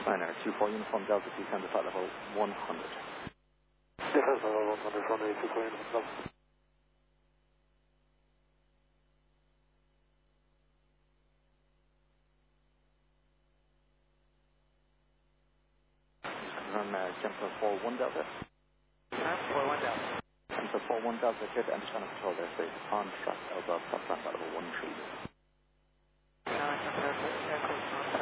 Niner, 24 Uniform Delta, descend to flight level 100. Defense level 100, runway 24 Uniform Delta. Confirm Jumper 41 Delta. 41 Delta. Jumper 41 Delta, clear to enter channel control airspace on track above top flight level 13. Aircraft